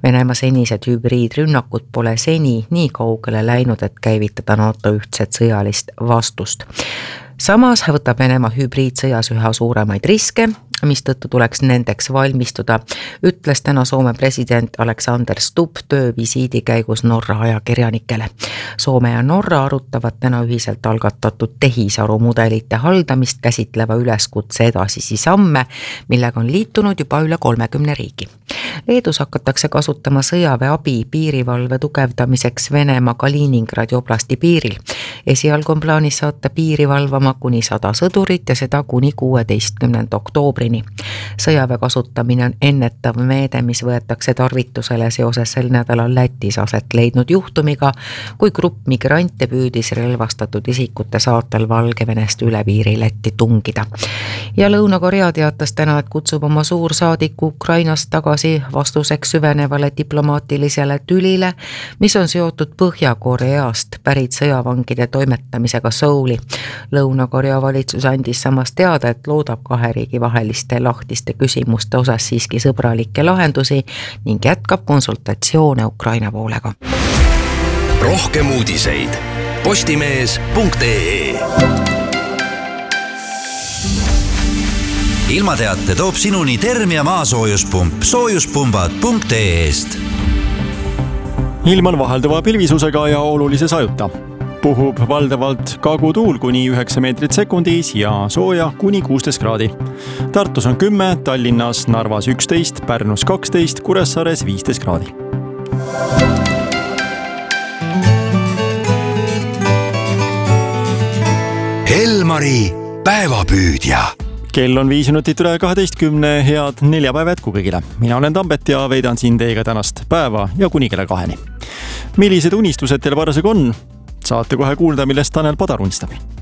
Venemaa senised hübriidrünnakud pole seni nii kaugele läinud, et käivitada NATO ühtset sõjalist vastust. Samas võtab Venemaa hübriidsõjas üha suuremaid riske, mistõttu tuleks nendeks valmistuda, ütles täna Soome president Alexander Stubb töövisiidi käigus Norra ajakirjanikele. Soome ja Norra arutavad täna ühiselt algatatud tehisarumudelite haldamist käsitleva üleskutse edasisi samme, millega on liitunud juba üle 30 riigi. Leedus hakatakse kasutama sõjaväeabi piirivalve tugevdamiseks Venemaa Kaliningradi oblasti piiril. Esialgu on plaanis saata piiri valvama kuni 100 sõdurit ja seda kuni 16. oktoobrini. Sõjaväe kasutamine on ennetav meede, mis võetakse tarvitusele seoses sel nädalal Lätis aset leidnud juhtumiga, kui grupp migrante püüdis relvastatud isikute saatel Valgevenest üle piiri Lätti tungida. Ja Lõuna-Korea teatas täna, et kutsub oma suursaadiku Ukrainast tagasi vastuseks süvenevale diplomaatilisele tülile, mis on seotud Põhja-Koreast pärit sõjavangide toimetamisega Souli. Lõuna-Korea valitsus andis samas teada, et loodab kahe riigi vaheliste lahtiste küsimuste osas siiski sõbralikke lahendusi ning jätkab konsultatsioone Ukraina poolega. Rohkem uudiseid postimees.ee. Ilmateate toob sinuni Termia maasoojuspump soojuspumbad.ee-st. Ilm on vahelduva pilvisusega ja olulise sajuta. Puhub valdavalt kagutuul kuni 9 meetrit sekundis ja sooja kuni 16 kraadi. Tartus on 10, Tallinnas, Narvas 11, Pärnus 12, Kuressaares 15 kraadi. Elmari päevapüüdja. Kell on 5 minutit üle 12, head neljapäeva jätku kõigile. Mina olen Tambet ja veedan siin teiega tänast päeva ja kuni kella 2. Millised unistused teil parasjagu on? Saate kohe kuulda, millest Tanel Padar unistab.